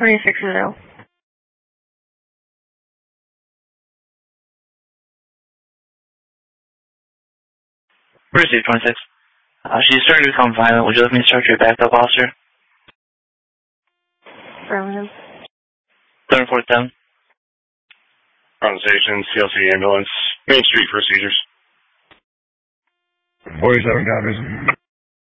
26 is ill. Received 26. She's starting to become violent. Would you like me to start your backup, officer? Birmingham. 34th down. Front station, CLC ambulance, Main Street procedures. 47 copies.